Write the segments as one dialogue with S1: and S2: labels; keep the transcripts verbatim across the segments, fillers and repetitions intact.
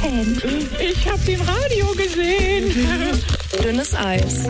S1: denn?
S2: Ich hab den Radio gesehen.
S1: Dünnes Eis.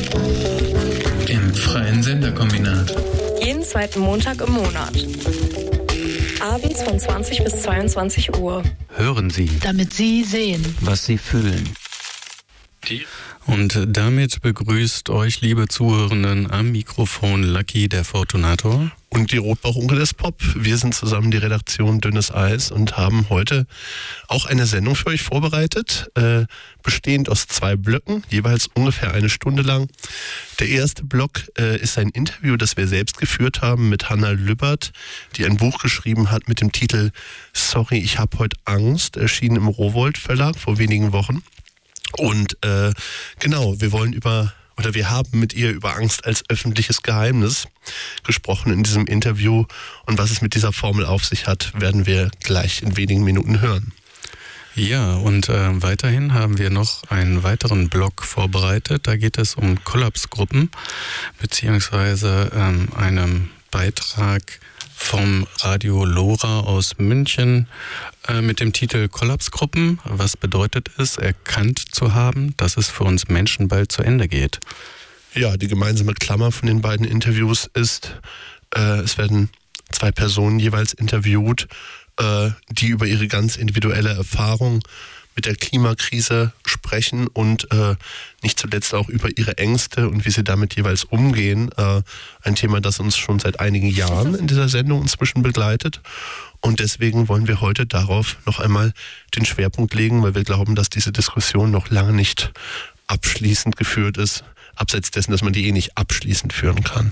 S3: Im freien Senderkombinat.
S1: Jeden zweiten Montag im Monat. Abends von zwanzig bis zweiundzwanzig Uhr.
S4: Hören Sie,
S5: damit Sie sehen,
S4: was Sie fühlen.
S3: Die
S6: Und damit begrüßt euch, liebe Zuhörenden, am Mikrofon Lucky, der Fortunator.
S7: Und die Rotbauchunke des Pop. Wir sind zusammen die Redaktion Dünnes Eis und haben heute auch eine Sendung für euch vorbereitet, äh, bestehend aus zwei Blöcken, jeweils ungefähr eine Stunde lang. Der erste Block äh, ist ein Interview, das wir selbst geführt haben mit Hanna Lübbert, die ein Buch geschrieben hat mit dem Titel Sorry, ich hab heute Angst, erschienen im Rowohlt Verlag vor wenigen Wochen. Und äh, genau, wir wollen über, oder wir haben mit ihr über Angst als öffentliches Geheimnis gesprochen in diesem Interview. Und was es mit dieser Formel auf sich hat, werden wir gleich in wenigen Minuten hören.
S6: Ja, und äh, weiterhin haben wir noch einen weiteren Blog vorbereitet. Da geht es um Kollapsgruppen, beziehungsweise ähm, einem Beitrag vom Radio Lora aus München äh, mit dem Titel Kollapsgruppen. Was bedeutet es, erkannt zu haben, dass es für uns Menschen bald zu Ende geht?
S7: Ja, die gemeinsame Klammer von den beiden Interviews ist, äh, es werden zwei Personen jeweils interviewt, äh, die über ihre ganz individuelle Erfahrung mit der Klimakrise sprechen und äh, nicht zuletzt auch über ihre Ängste und wie sie damit jeweils umgehen. Äh, ein Thema, das uns schon seit einigen Jahren in dieser Sendung inzwischen begleitet. Und deswegen wollen wir heute darauf noch einmal den Schwerpunkt legen, weil wir glauben, dass diese Diskussion noch lange nicht abschließend geführt ist, abseits dessen, dass man die eh nicht abschließend führen kann.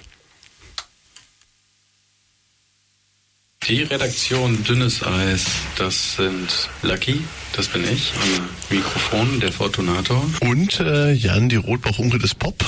S3: Die Redaktion Dünnes Eis, das sind Lucky, das bin ich, am Mikrofon, der Fortunator.
S7: Und äh, Jan, die Rotbauchunke des Pop.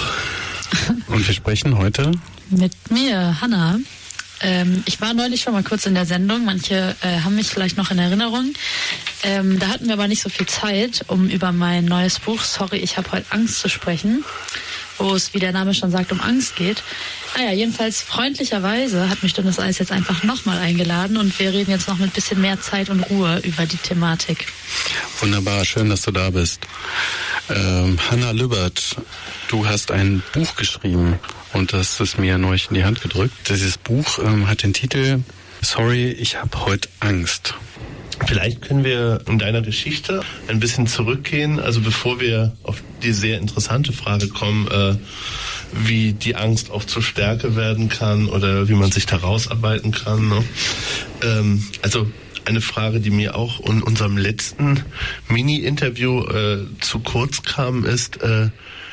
S6: Und wir sprechen heute
S5: mit mir, Hanna. Ähm, ich war neulich schon mal kurz in der Sendung, manche äh, haben mich vielleicht noch in Erinnerung. Ähm, da hatten wir aber nicht so viel Zeit, um über mein neues Buch Sorry, ich habe heute Angst zu sprechen, wo es, wie der Name schon sagt, um Angst geht. Naja, jedenfalls freundlicherweise hat mich Dünnes Eis jetzt einfach nochmal eingeladen und wir reden jetzt noch mit ein bisschen mehr Zeit und Ruhe über die Thematik.
S6: Wunderbar, schön, dass du da bist. Ähm, Hanna Lübbert, du hast ein Buch geschrieben und das ist mir neulich in die Hand gedrückt. Dieses Buch ähm, hat den Titel Sorry, ich habe heute Angst.
S7: Vielleicht können wir in deiner Geschichte ein bisschen zurückgehen, also bevor wir auf die sehr interessante Frage kommen, äh, wie die Angst auch zur Stärke werden kann oder wie man sich da rausarbeiten kann. Ne? Ähm, also eine Frage, die mir auch in unserem letzten Mini-Interview äh, zu kurz kam, ist, äh,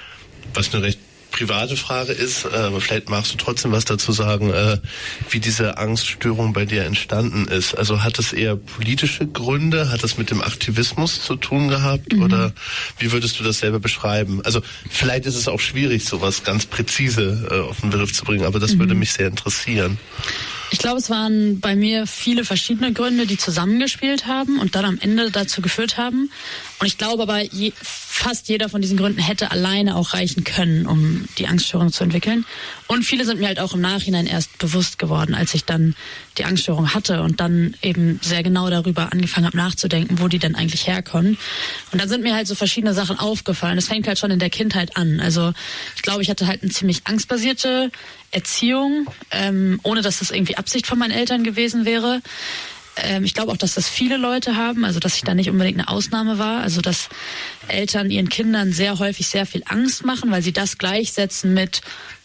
S7: was eine recht private Frage ist, aber vielleicht magst du trotzdem was dazu sagen, äh, wie diese Angststörung bei dir entstanden ist. Also hat es eher politische Gründe? Hat es mit dem Aktivismus zu tun gehabt? Mhm. Oder wie würdest du das selber beschreiben? Also vielleicht ist es auch schwierig, sowas ganz präzise äh, auf den Begriff zu bringen, aber das mhm. würde mich sehr interessieren.
S5: Ich glaube, es waren bei mir viele verschiedene Gründe, die zusammengespielt haben und dann am Ende dazu geführt haben. Und ich glaube aber, je, fast jeder von diesen Gründen hätte alleine auch reichen können, um die Angststörung zu entwickeln. Und viele sind mir halt auch im Nachhinein erst bewusst geworden, als ich dann die Angststörung hatte und dann eben sehr genau darüber angefangen habe nachzudenken, wo die denn eigentlich herkommen. Und dann sind mir halt so verschiedene Sachen aufgefallen. Das fängt halt schon in der Kindheit an. Also ich glaube, ich hatte halt eine ziemlich angstbasierte Erziehung, ähm, ohne dass das irgendwie Absicht von meinen Eltern gewesen wäre. Ähm, ich glaube auch, dass das viele Leute haben, also dass ich da nicht unbedingt eine Ausnahme war. Also dass Eltern ihren Kindern sehr häufig sehr viel Angst machen, weil sie das gleichsetzen mit,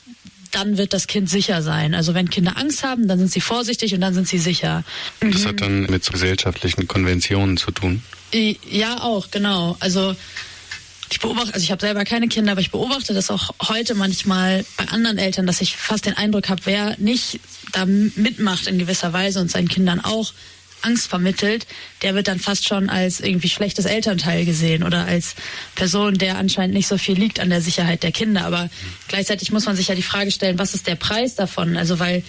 S5: dann wird das Kind sicher sein. Also wenn Kinder Angst haben, dann sind sie vorsichtig und dann sind sie sicher.
S6: Das
S5: mhm.
S6: hat dann mit so gesellschaftlichen Konventionen zu tun?
S5: Ja, auch, genau. Also ich beobachte, also ich habe selber keine Kinder, aber ich beobachte das auch heute manchmal bei anderen Eltern, dass ich fast den Eindruck habe, wer nicht da mitmacht in gewisser Weise und seinen Kindern auch Angst vermittelt, der wird dann fast schon als irgendwie schlechtes Elternteil gesehen oder als Person, der anscheinend nicht so viel liegt an der Sicherheit der Kinder. Aber gleichzeitig muss man sich ja die Frage stellen, was ist der Preis davon? Also weil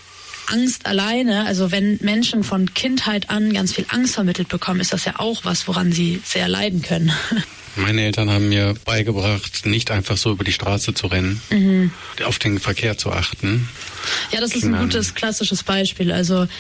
S5: Angst alleine, also wenn Menschen von Kindheit an ganz viel Angst vermittelt bekommen, ist das ja auch was, woran sie sehr leiden können.
S6: Meine Eltern haben mir beigebracht, nicht einfach so über die Straße zu rennen, mhm. auf den Verkehr zu achten.
S5: Ja, das ist ein gutes klassisches Beispiel. Also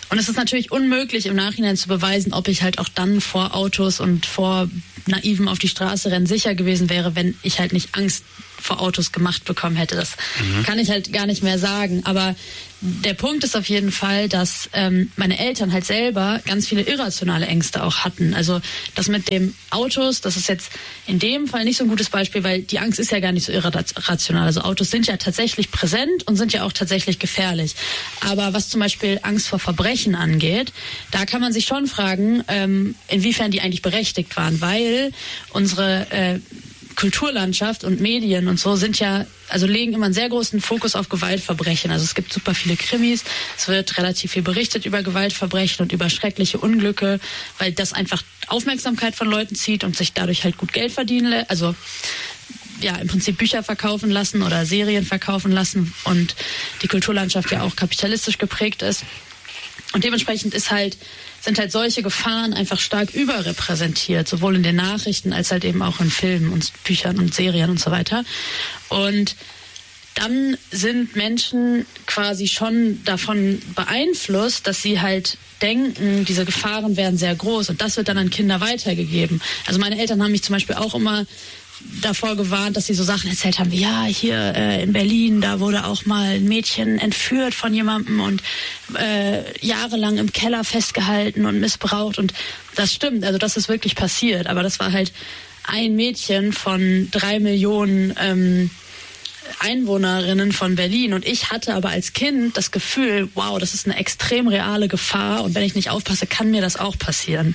S5: Und es ist natürlich unmöglich im Nachhinein zu beweisen, ob ich halt auch dann vor Autos und vor Naiven auf die Straße rennen sicher gewesen wäre, wenn ich halt nicht Angst vor Autos gemacht bekommen hätte. Das mhm. kann ich halt gar nicht mehr sagen. Aber der Punkt ist auf jeden Fall, dass ähm, meine Eltern halt selber ganz viele irrationale Ängste auch hatten. Also das mit dem Autos, das ist jetzt in dem Fall nicht so ein gutes Beispiel, weil die Angst ist ja gar nicht so irrational. Also Autos sind ja tatsächlich präsent und sind ja auch tatsächlich gefährlich. Aber was zum Beispiel Angst vor Verbrechen angeht, da kann man sich schon fragen, ähm, inwiefern die eigentlich berechtigt waren, weil unsere äh, Kulturlandschaft und Medien und so sind ja, also legen immer einen sehr großen Fokus auf Gewaltverbrechen. Also es gibt super viele Krimis, es wird relativ viel berichtet über Gewaltverbrechen und über schreckliche Unglücke, weil das einfach Aufmerksamkeit von Leuten zieht und sich dadurch halt gut Geld verdienen lässt. Also ja, im Prinzip Bücher verkaufen lassen oder Serien verkaufen lassen und die Kulturlandschaft ja auch kapitalistisch geprägt ist. Und dementsprechend ist halt, sind halt solche Gefahren einfach stark überrepräsentiert, sowohl in den Nachrichten als halt eben auch in Filmen und Büchern und Serien und so weiter. Und dann sind Menschen quasi schon davon beeinflusst, dass sie halt denken, diese Gefahren wären sehr groß und das wird dann an Kinder weitergegeben. Also meine Eltern haben mich zum Beispiel auch immer davor gewarnt, dass sie so Sachen erzählt haben wie, ja, hier äh, in Berlin, da wurde auch mal ein Mädchen entführt von jemandem und äh, jahrelang im Keller festgehalten und missbraucht und das stimmt, also das ist wirklich passiert, aber das war halt ein Mädchen von drei Millionen ähm, Einwohnerinnen von Berlin und ich hatte aber als Kind das Gefühl, wow, das ist eine extrem reale Gefahr und wenn ich nicht aufpasse, kann mir das auch passieren.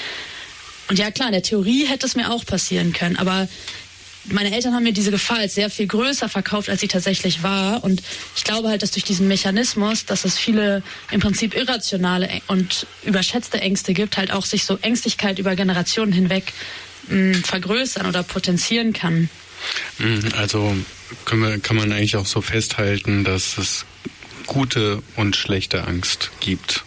S5: Und ja klar, in der Theorie hätte es mir auch passieren können, aber meine Eltern haben mir diese Gefahr als sehr viel größer verkauft, als sie tatsächlich war. Und ich glaube halt, dass durch diesen Mechanismus, dass es viele im Prinzip irrationale und überschätzte Ängste gibt, halt auch sich so Ängstlichkeit über Generationen hinweg mh, vergrößern oder potenzieren kann.
S6: Also können wir, kann man eigentlich auch so festhalten, dass es gute und schlechte Angst gibt.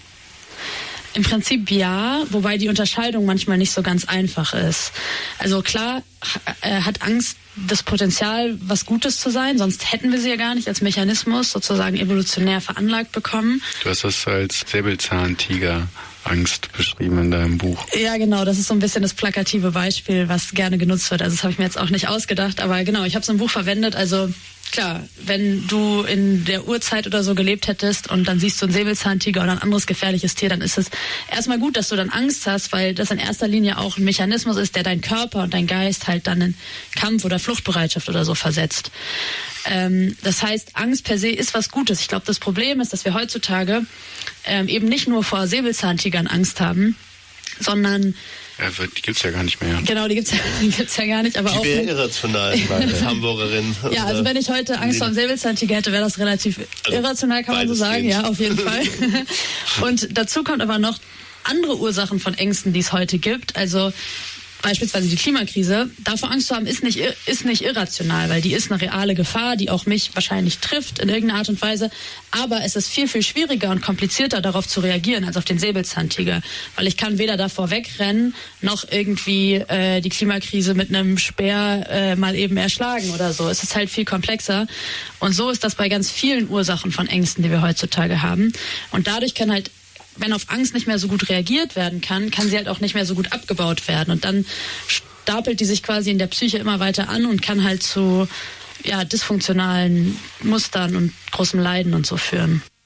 S5: Im Prinzip ja, wobei die Unterscheidung manchmal nicht so ganz einfach ist. Also klar äh, hat Angst das Potenzial, was Gutes zu sein, sonst hätten wir sie ja gar nicht als Mechanismus sozusagen evolutionär veranlagt bekommen.
S6: Du hast das als Säbelzahntiger-Angst beschrieben in deinem Buch.
S5: Ja, genau, das ist so ein bisschen das plakative Beispiel, was gerne genutzt wird. Also das habe ich mir jetzt auch nicht ausgedacht, aber genau, ich habe es im Buch verwendet, also klar, wenn du in der Urzeit oder so gelebt hättest und dann siehst du einen Säbelzahntiger oder ein anderes gefährliches Tier, dann ist es erstmal gut, dass du dann Angst hast, weil das in erster Linie auch ein Mechanismus ist, der deinen Körper und deinen Geist halt dann in Kampf- oder Fluchtbereitschaft oder so versetzt. Ähm, das heißt, Angst per se ist was Gutes. Ich glaube, das Problem ist, dass wir heutzutage ähm, eben nicht nur vor Säbelzahntigern Angst haben, sondern
S6: ja, die gibt's ja gar nicht mehr.
S5: Genau, die gibt's ja, die gibt's ja gar nicht. Aber
S7: die
S5: auch
S7: wäre irrational, meine Hamburgerin.
S5: Ja, also wenn ich heute Angst vor einem Säbelzahntiger hätte, wäre das relativ also irrational, kann man so sagen. Ja, auf jeden Fall. Und dazu kommt aber noch andere Ursachen von Ängsten, die es heute gibt. Also beispielsweise die Klimakrise, davor Angst zu haben, ist nicht, ist nicht irrational, weil die ist eine reale Gefahr, die auch mich wahrscheinlich trifft in irgendeiner Art und Weise. Aber es ist viel, viel schwieriger und komplizierter, darauf zu reagieren, als auf den Säbelzahntiger. Weil ich kann weder davor wegrennen, noch irgendwie äh, die Klimakrise mit einem Speer äh, mal eben erschlagen oder so. Es ist halt viel komplexer. Und so ist das bei ganz vielen Ursachen von Ängsten, die wir heutzutage haben. Und dadurch kann halt wenn auf Angst nicht mehr so gut reagiert werden kann, kann sie halt auch nicht mehr so gut abgebaut werden. Und dann stapelt die sich quasi in der Psyche immer weiter an und kann halt zu ja, dysfunktionalen Mustern und großem Leiden und so führen.